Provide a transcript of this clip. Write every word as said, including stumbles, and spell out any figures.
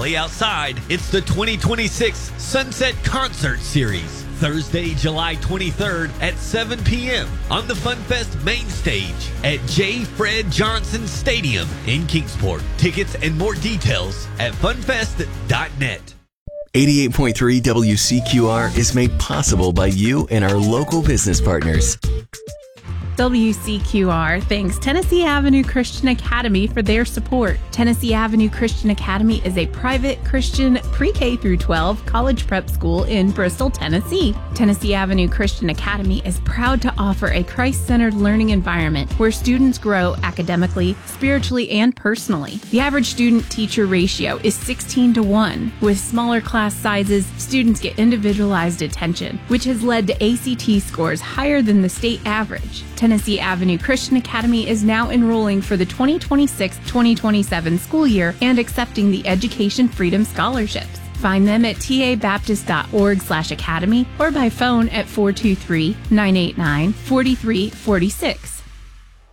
play outside. It's the twenty twenty-six Sunset Concert Series. Thursday, July twenty-third at seven p.m. on the FunFest main stage at J. Fred Johnson Stadium in Kingsport. Tickets and more details at funfest dot net. eighty-eight point three W C Q R is made possible by you and our local business partners. W C Q R thanks Tennessee Avenue Christian Academy for their support. Tennessee Avenue Christian Academy is a private Christian pre-K through twelve college prep school in Bristol, Tennessee. Tennessee Avenue Christian Academy is proud to offer a Christ-centered learning environment where students grow academically, spiritually, and personally. The average student-teacher ratio is sixteen to one. With smaller class sizes, students get individualized attention, which has led to A C T scores higher than the state average. Tennessee Avenue Christian Academy is now enrolling for the twenty twenty-six twenty twenty-seven school year and accepting the Education Freedom Scholarships. Find them at tabaptist.org slash academy or by phone at four two three, nine eight nine, four three four six.